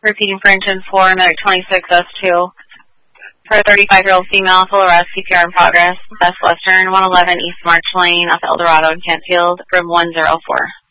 Repeating for engine 4, Medic 26S2. For a 35-year-old female, full arrest, CPR in progress. Best Western, 111 East March Lane, off Eldorado and Kentfield, room 104.